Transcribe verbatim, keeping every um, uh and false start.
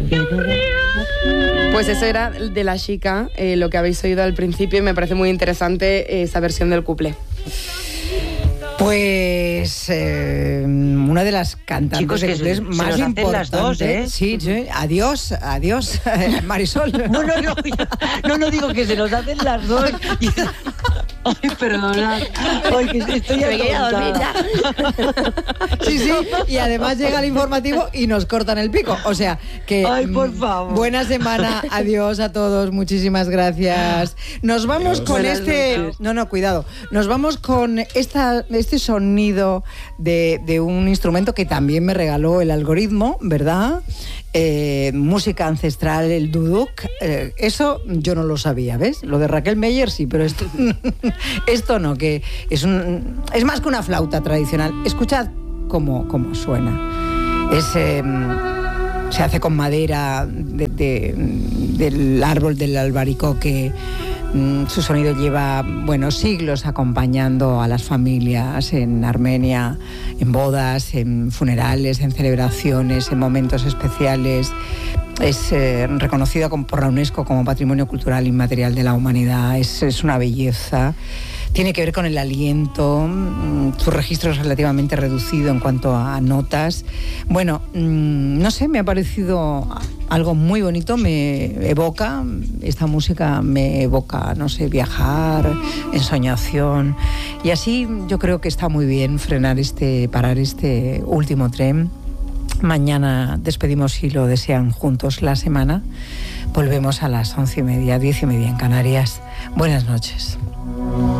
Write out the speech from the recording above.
Pues eso era de La Chica, eh, lo que habéis oído al principio, y me parece muy interesante esa versión del cuplé. Pues eh, una de las cantantes Chicos, que de inglés se, más se importantes. las dos, ¿eh? Sí, sí. Adiós, adiós, Marisol. No, no, no, no, no digo que se nos hacen las dos. Ay, perdonad. Ay, que estoy Me quería dormir ya. Sí, sí, y además llega el informativo y nos cortan el pico. O sea, que... Ay, por favor. Buena semana, adiós a todos, muchísimas gracias. Nos vamos con Buenas este... noches. No, no, cuidado. Nos vamos con esta, este sonido de, de un instrumento que también me regaló el algoritmo, ¿verdad? Eh, música ancestral, el duduk. Eh, eso yo no lo sabía, ¿ves? Lo de Raquel Meyer sí, pero esto... Esto no, que es un es más que una flauta tradicional. Escuchad cómo, cómo suena. Es, eh, se hace con madera de, de, del árbol del albaricoque. Su sonido lleva, bueno, siglos acompañando a las familias en Armenia, en bodas, en funerales, en celebraciones, en momentos especiales. Es eh, reconocido por la UNESCO como Patrimonio Cultural Inmaterial de la Humanidad. Es, es una belleza. Tiene que ver con el aliento. Su registro es relativamente reducido en cuanto a notas. Bueno, no sé, me ha parecido algo muy bonito. Me evoca, esta música me evoca, no sé, viajar, ensoñación. Y así yo creo que está muy bien frenar este, parar este último tren. Mañana despedimos, si lo desean, juntos la semana. Volvemos a las once y media, diez y media en Canarias. Buenas noches.